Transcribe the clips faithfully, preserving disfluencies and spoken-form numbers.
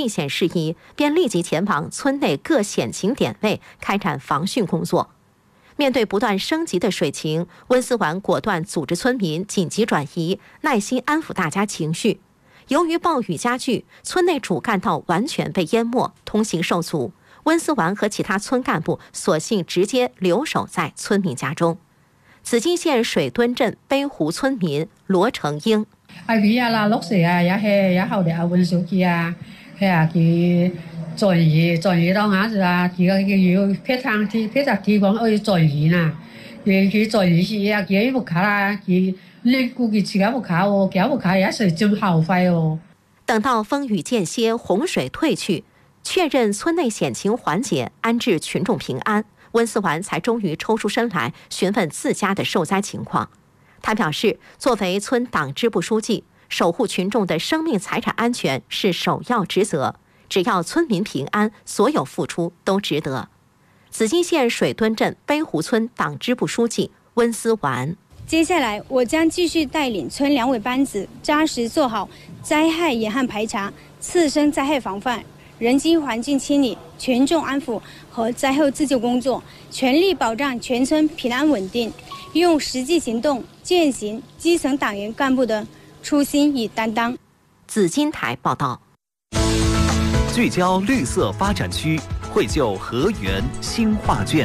避险事宜，便立即前往村内各险情点位开展防汛工作。面对不断升级的水情，温思完果断组织村民紧急转移，耐心安抚大家情绪。由于暴雨加剧，村内主干道完全被淹没，通行受阻。温思完和其他村干部索性直接留守在村民家中。紫金县水墩镇碑湖村民罗成英。 啊，佢啊啦，落雪啊，也係也後嚟啊運手機啊，係啊佢轉移轉移到下子啊，佢個佢要撇上去撇上地方可以轉移呐，佢佢轉移去啊，佢不卡啦，佢你估計自己不卡哦，佢不卡也是真耗費哦。 等到风雨渐歇，洪水退去，确认村内险情缓解，安置群众平安，温思完才终于抽出身来询问自家的受灾情况。他表示，作为村党支部书记，守护群众的生命财产安全是首要职责，只要村民平安，所有付出都值得。紫金县水墩镇碑湖村党支部书记温思完。 接下来，我将继续带领村两委班子扎实做好灾害严旱排查、次生灾害防范、人机环境清理、群众安抚和灾后自救工作，全力保障全村平安稳定，用实际行动践行基层党员干部的初心与担当。 紫金台报道。 聚焦绿色发展区，绘就河源新画卷。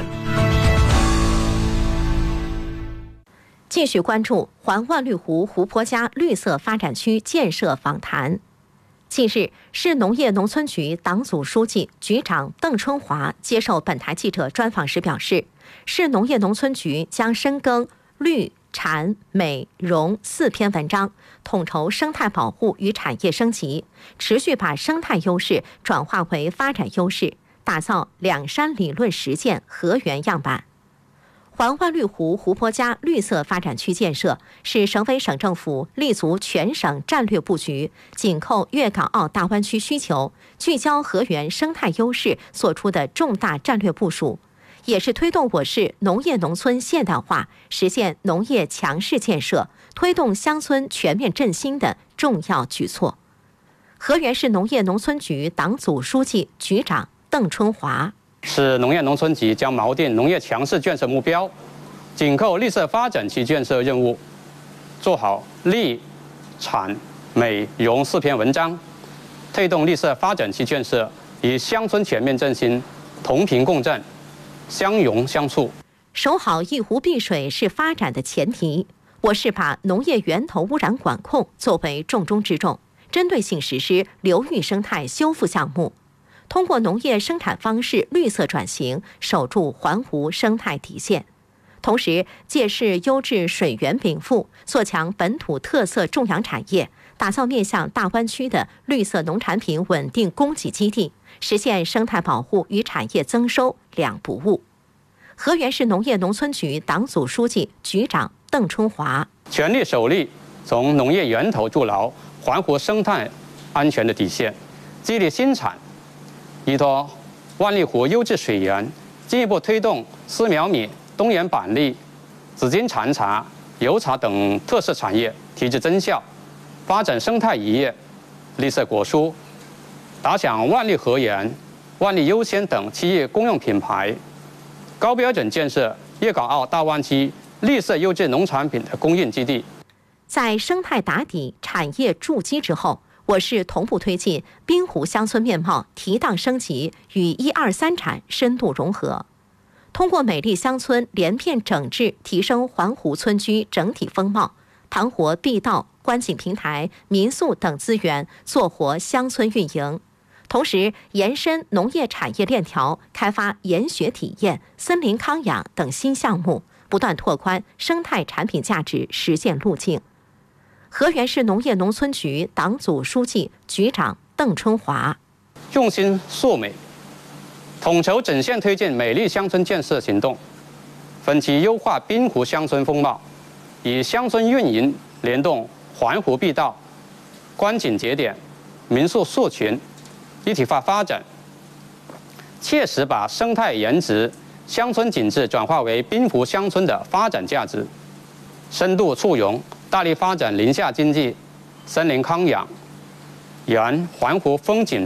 继续关注环万绿湖湖泊家绿色发展区建设访谈。近日，市农业农村局党组书记、局长邓春华接受本台记者专访时表示，市农业农村局将深耕绿、产、美、容四篇文章，统筹生态保护与产业升级，持续把生态优势转化为发展优势，打造两山理论实践河源样板。环万绿湖湖泊家绿色发展区建设是省委省政府立足全省战略布局、紧扣粤港澳大湾区需求、聚焦河源生态优势所出的重大战略部署，也是推动我市农业农村现代化、实现农业强市建设、推动乡村全面振兴的重要举措。河源市农业农村局党组书记、局长邓春华。 市农业农村局将锚定农业强市建设目标，紧扣绿色发展区建设任务，做好绿、产、美、容四篇文章，推动绿色发展区建设与乡村全面振兴同频共振、相融相处。 守好一湖碧水是发展的前提，我市把农业源头污染管控作为重中之重，针对性实施流域生态修复项目。通过农业生产方式绿色转型，守住环湖生态底线，同时借势优质水源禀赋，做强本土特色种养产业，打造面向大湾区的绿色农产品稳定供给基地，实现生态保护与产业增收两不误。河源市农业农村局党组书记、局长邓春华： 全力守力，从农业源头筑牢环湖生态安全的底线，激励新产。依托万绿湖优质水源，进一步推动丝苗米、东源板栗、紫金禅茶、油茶等特色产业提质增效，发展生态渔业、绿色果蔬，打响万绿河源、万绿优先等企业公用品牌，高标准建设粤港澳大湾区绿色优质农产品的供应基地。 在生态打底、产业筑基之后，我市同步推进滨湖乡村面貌提档升级与一二三产深度融合，通过美丽乡村连片整治，提升环湖村居整体风貌，盘活地道、观景平台、民宿等资源，做活乡村运营。同时，延伸农业产业链条，开发研学体验、森林康养等新项目，不断拓宽生态产品价值实现路径。河源市农业农村局党组书记、局长邓春华： 用心塑美，统筹整线推进美丽乡村建设行动，分期优化滨湖乡村风貌，以乡村运营联动环湖碧道、观景节点、民宿宿群一体化发展，切实把生态颜值、乡村景致转化为滨湖乡村的发展价值，深度促融。大力发展林下经济、森林康养、沿环湖风景道、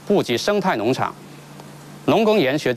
布局生态农场、农工研学